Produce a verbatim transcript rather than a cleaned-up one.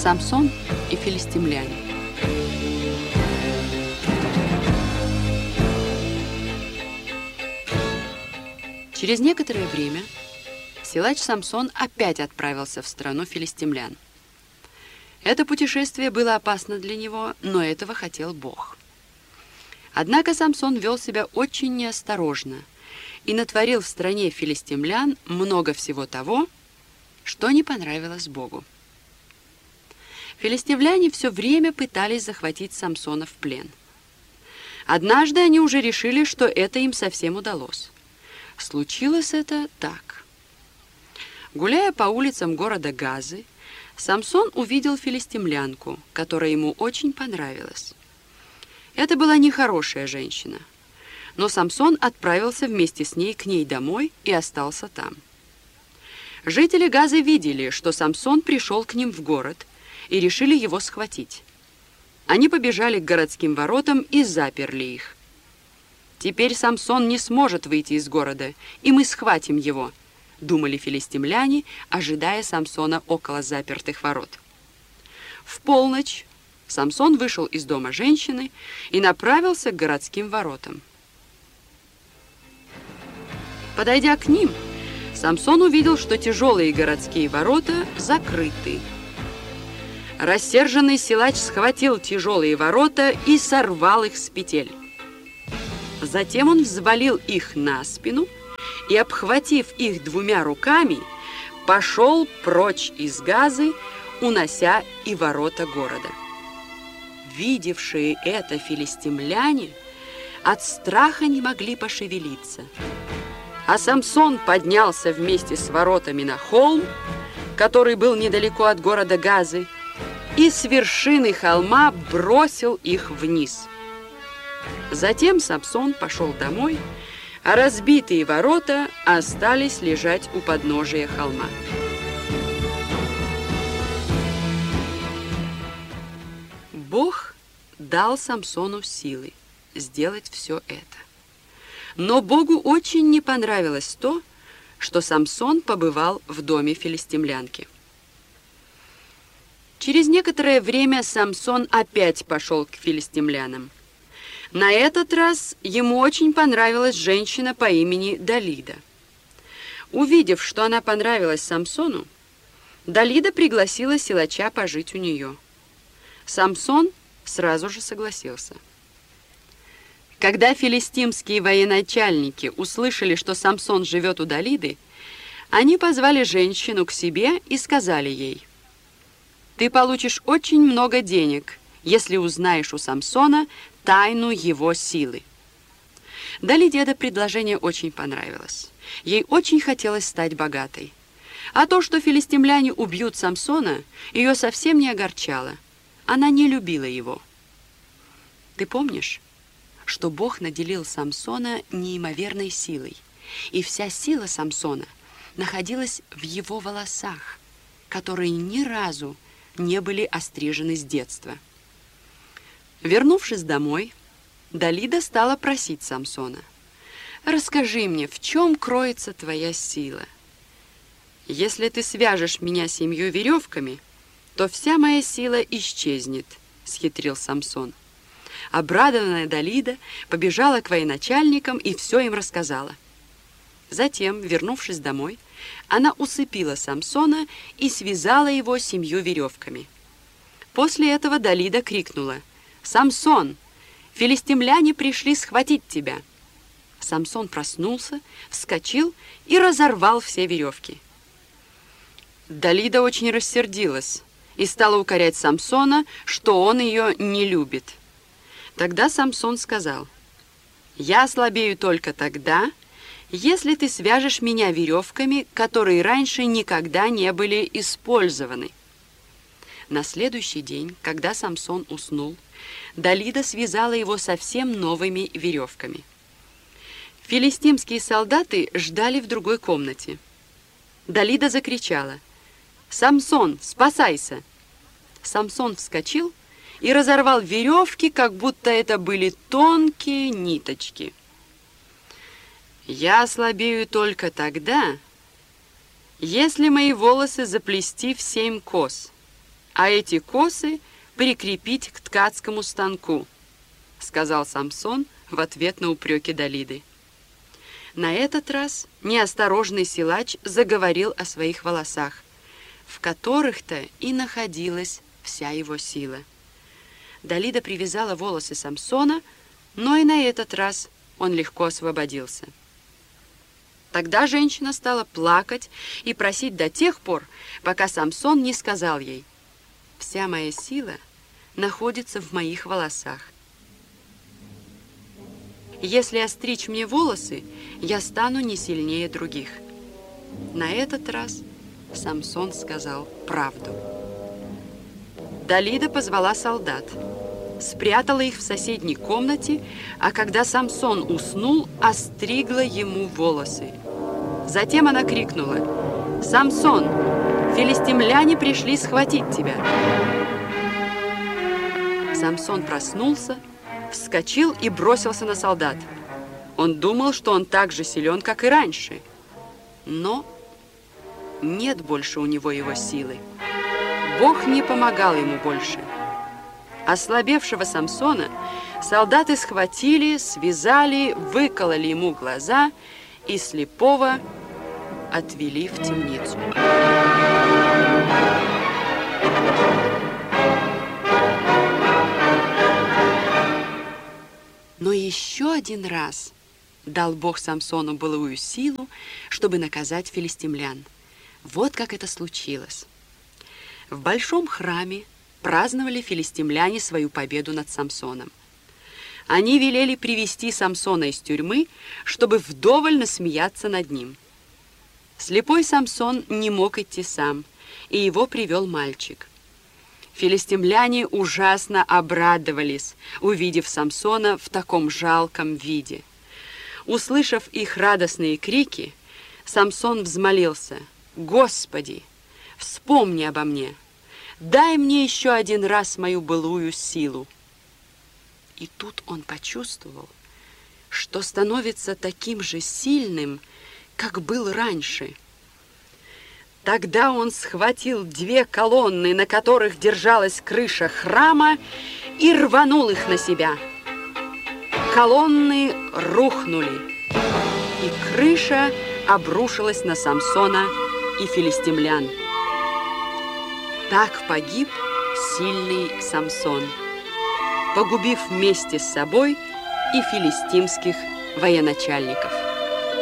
Самсон и филистимляне. Через некоторое время силач Самсон опять отправился в страну филистимлян. Это путешествие было опасно для него, но этого хотел Бог. Однако Самсон вел себя очень неосторожно и натворил в стране филистимлян много всего того, что не понравилось Богу. Филистимляне все время пытались захватить Самсона в плен. Однажды они уже решили, что это им совсем удалось. Случилось это так. Гуляя по улицам города Газы, Самсон увидел филистимлянку, которая ему очень понравилась. Это была нехорошая женщина, но Самсон отправился вместе с ней к ней домой и остался там. Жители Газы видели, что Самсон пришел к ним в город, и решили его схватить. Они побежали к городским воротам и заперли их. «Теперь Самсон не сможет выйти из города, и мы схватим его», — думали филистимляне, ожидая Самсона около запертых ворот. В полночь Самсон вышел из дома женщины и направился к городским воротам. Подойдя к ним, Самсон увидел, что тяжелые городские ворота закрыты. Рассерженный силач схватил тяжелые ворота и сорвал их с петель. Затем он взвалил их на спину и, обхватив их двумя руками, пошел прочь из Газы, унося и ворота города. Видевшие это филистимляне от страха не могли пошевелиться. А Самсон поднялся вместе с воротами на холм, который был недалеко от города Газы, и с вершины холма бросил их вниз. Затем Самсон пошел домой, а разбитые ворота остались лежать у подножия холма. Бог дал Самсону силы сделать все это. Но Богу очень не понравилось то, что Самсон побывал в доме филистимлянки. Через некоторое время Самсон опять пошел к филистимлянам. На этот раз ему очень понравилась женщина по имени Далида. Увидев, что она понравилась Самсону, Далида пригласила силача пожить у нее. Самсон сразу же согласился. Когда филистимские военачальники услышали, что Самсон живет у Далиды, они позвали женщину к себе и сказали ей: «Ты получишь очень много денег, если узнаешь у Самсона тайну его силы». Далиде это предложение очень понравилось. Ей очень хотелось стать богатой. А то, что филистимляне убьют Самсона, ее совсем не огорчало. Она не любила его. Ты помнишь, что Бог наделил Самсона неимоверной силой, и вся сила Самсона находилась в его волосах, которые ни разу не были острижены с детства. Вернувшись домой, Далида стала просить Самсона: «Расскажи мне, в чем кроется твоя сила? Если ты свяжешь меня семью веревками, то вся моя сила исчезнет», — схитрил Самсон. Обрадованная Далида побежала к военачальникам и все им рассказала. Затем, вернувшись домой, она усыпила Самсона и связала его семью веревками. После этого Далида крикнула: «Самсон, филистимляне пришли схватить тебя!» Самсон проснулся, вскочил и разорвал все веревки. Далида очень рассердилась и стала укорять Самсона, что он ее не любит. Тогда Самсон сказал: «Я ослабею только тогда, если ты свяжешь меня веревками, которые раньше никогда не были использованы». На следующий день, когда Самсон уснул, Далида связала его совсем новыми веревками. Филистимские солдаты ждали в другой комнате. Далида закричала: «Самсон, спасайся!» Самсон вскочил и разорвал веревки, как будто это были тонкие ниточки. «Я ослабею только тогда, если мои волосы заплести в семь кос», а эти косы прикрепить к ткацкому станку», — сказал Самсон в ответ на упреки Далиды. На этот раз неосторожный силач заговорил о своих волосах, в которых-то и находилась вся его сила. Далида привязала волосы Самсона, но и на этот раз он легко освободился. Тогда женщина стала плакать и просить до тех пор, пока Самсон не сказал ей: «Вся моя сила находится в моих волосах. Если остричь мне волосы, я стану не сильнее других». На этот раз Самсон сказал правду. Далида позвала солдат, спрятала их в соседней комнате, а когда Самсон уснул, остригла ему волосы. Затем она крикнула: «Самсон, филистимляне пришли схватить тебя!» Самсон проснулся, вскочил и бросился на солдат. Он думал, что он так же силен, как и раньше. Но нет больше у него его силы. Бог не помогал ему больше. Ослабевшего Самсона солдаты схватили, связали, выкололи ему глаза и слепого отвели в темницу. Но еще один раз дал Бог Самсону былую силу, чтобы наказать филистимлян. Вот как это случилось. В большом храме праздновали филистимляне свою победу над Самсоном. Они велели привести Самсона из тюрьмы, чтобы вдоволь насмеяться над ним. Слепой Самсон не мог идти сам, и его привел мальчик. Филистимляне ужасно обрадовались, увидев Самсона в таком жалком виде. Услышав их радостные крики, Самсон взмолился: «Господи, вспомни обо мне, дай мне еще один раз мою былую силу». И тут он почувствовал, что становится таким же сильным, как был раньше. Тогда он схватил две колонны, на которых держалась крыша храма, и рванул их на себя. Колонны рухнули, и крыша обрушилась на Самсона и филистимлян. Так погиб сильный Самсон, погубив вместе с собой и филистимских военачальников.